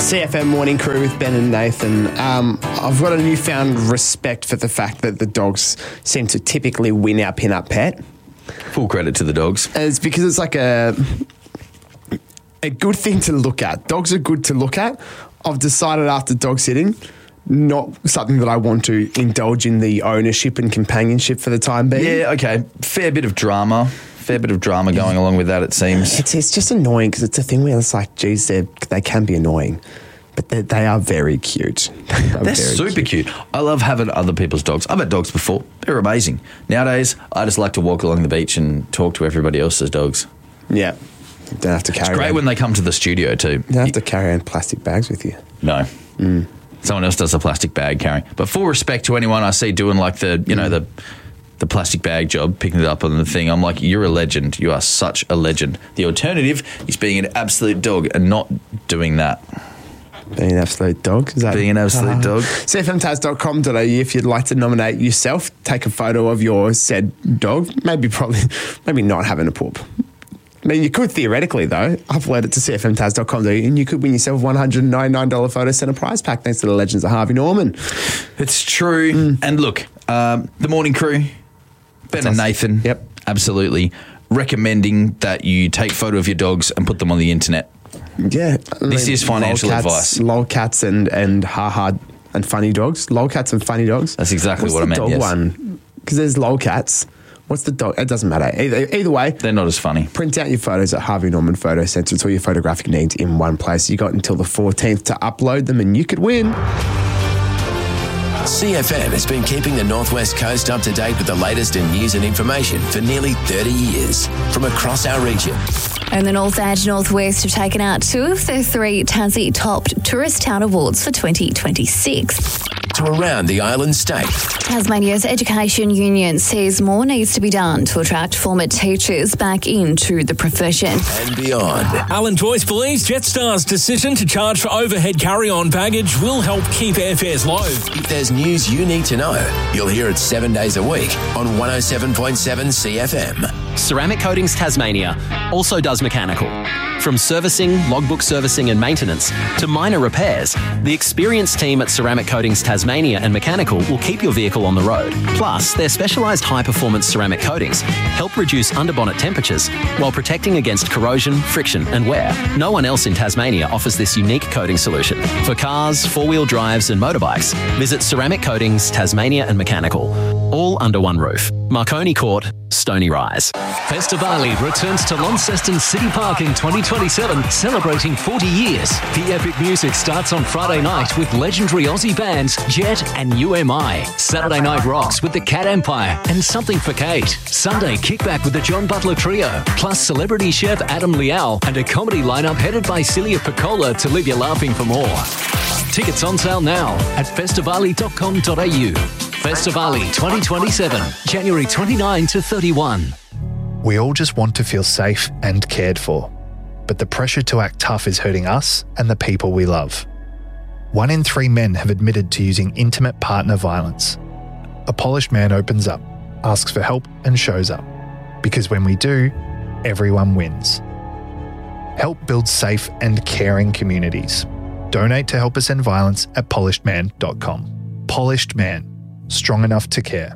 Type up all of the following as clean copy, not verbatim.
CFM Morning Crew with Ben and Nathan. I've got a newfound respect for the fact that the dogs seem to typically win our pin-up pet. Full credit to the dogs. It's because it's like a good thing to look at. Dogs are good to look at. I've decided after dog sitting, not something that I want to indulge in the ownership and companionship for the time being. Yeah, okay. Fair bit of drama going along with that, it seems. It's just annoying because it's a thing where it's like, geez, they can be annoying, but they are very cute. They're super cute. I love having other people's dogs. I've had dogs before. They're amazing. Nowadays, I just like to walk along the beach and talk to everybody else's dogs. Yeah. You don't have to carry It's great when they come to the studio too. You don't have to carry around plastic bags with you. No. Someone else does the plastic bag carrying. But full respect to anyone I see doing like the plastic bag job, picking it up on the thing. I'm like, you're a legend. You are such a legend. The alternative is being an absolute dog and not doing that. Being an absolute dog? Is that being an absolute dog? CFMTaz.com.au if you'd like to nominate yourself, take a photo of your said dog. Maybe not having a poop. I mean, you could theoretically, though, upload it to CFMTaz.com.au and you could win yourself a $199 photo center prize pack thanks to the legends of Harvey Norman. It's true. And look, the morning crew, Ben and Nathan, yep, absolutely recommending that you take photo of your dogs and put them on the internet. Yeah. This is financial advice. Lolcats and ha-ha and funny dogs. Lolcats and funny dogs. That's exactly what I meant, What's the dog one? Because there's lolcats. What's the dog? It doesn't matter. Either way. They're not as funny. Print out your photos at Harvey Norman Photo Centre. It's all your photographic needs in one place. You got until the 14th to upload them and you could win. CFM has been keeping the Northwest Coast up to date with the latest in news and information for nearly 30 years from across our region. And the North and Northwest have taken out 2 of their 3 Tassie Top Tourist Town Awards for 2026. To around the island state. Tasmania's Education Union says more needs to be done to attract former teachers back into the profession. And beyond. Alan Joyce believes Jetstar's decision to charge for overhead carry-on baggage will help keep airfares low. If there's news you need to know, you'll hear it 7 days a week on 107.7 CFM. Ceramic Coatings Tasmania also does mechanical. From servicing, logbook servicing and maintenance to minor repairs, the experienced team at Ceramic Coatings Tasmania and Mechanical will keep your vehicle on the road. Plus, their specialised high-performance ceramic coatings help reduce underbonnet temperatures while protecting against corrosion, friction and wear. No one else in Tasmania offers this unique coating solution. For cars, four-wheel drives and motorbikes, visit Ceramic Coatings Tasmania and Mechanical. All under one roof. Marconi Court, Stony Rise. Festivali returns to Launceston City Park in 2027, celebrating 40 years. The epic music starts on Friday night with legendary Aussie bands Jet and UMI. Saturday night rocks with the Cat Empire and Something for Kate. Sunday kickback with the John Butler Trio, plus celebrity chef Adam Liao and a comedy lineup headed by Celia Piccola to leave you laughing for more. Tickets on sale now at festivali.com.au. Festivali 2027, January 29 to 31. We all just want to feel safe and cared for, but the pressure to act tough is hurting us and the people we love. 1 in 3 men have admitted to using intimate partner violence. A polished man opens up, asks for help and shows up. Because when we do, everyone wins. Help build safe and caring communities. Donate to help us end violence at polishedman.com. Polished Man. Strong enough to care.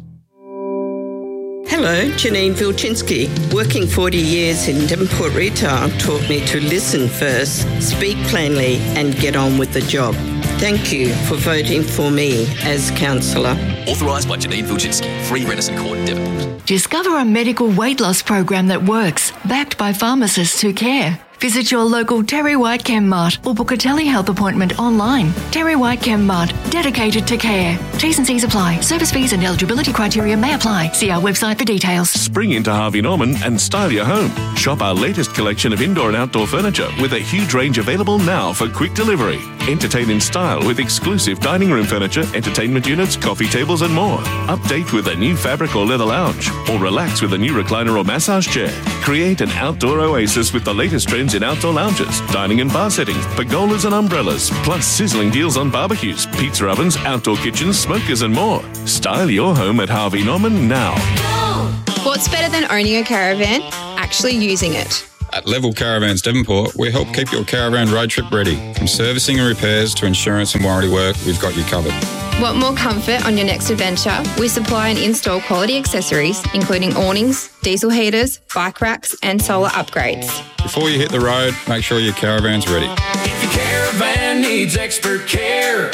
Hello, Janine Vilchinsky. Working 40 years in Devonport retail taught me to listen first, speak plainly and get on with the job. Thank you for voting for me as councillor. Authorised by Janine Vilchinsky, 3 Renison Court, Devonport. Discover a medical weight loss program that works, backed by pharmacists who care. Visit your local Terry White Chem Mart or book a telehealth appointment online. Terry White Chem Mart, dedicated to care. T's and C's apply. Service fees and eligibility criteria may apply. See our website for details. Spring into Harvey Norman and style your home. Shop our latest collection of indoor and outdoor furniture with a huge range available now for quick delivery. Entertain in style with exclusive dining room furniture, entertainment units, coffee tables and more. Update with a new fabric or leather lounge or relax with a new recliner or massage chair. Create an outdoor oasis with the latest trends in outdoor lounges, dining and bar settings, pergolas and umbrellas, plus sizzling deals on barbecues, pizza ovens, outdoor kitchens, smokers and more. Style your home at Harvey Norman now. What's better than owning a caravan? Actually using it. At Level Caravans Devonport, we help keep your caravan road trip ready. From servicing and repairs to insurance and warranty work, we've got you covered. Want more comfort on your next adventure? We supply and install quality accessories, including awnings, diesel heaters, bike racks, and solar upgrades. Before you hit the road, make sure your caravan's ready. If your caravan needs expert care,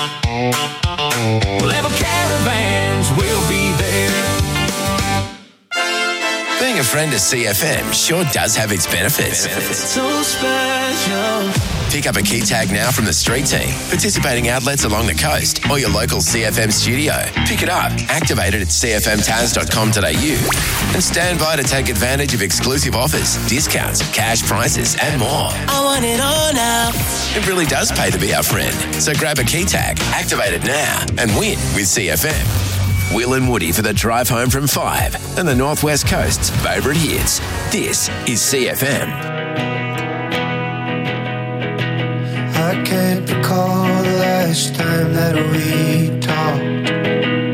Level Caravans will be there. Being a friend of CFM sure does have its benefits. So special. Pick up a key tag now from the street team, participating outlets along the coast, or your local CFM studio. Pick it up, activate it at cfmtaz.com.au, and stand by to take advantage of exclusive offers, discounts, cash prices, and more. I want it all now. It really does pay to be our friend. So grab a key tag, activate it now, and win with CFM. Will and Woody for the drive home from 5 and the North West Coast's favourite hits. This is CFM. I can't recall the last time that we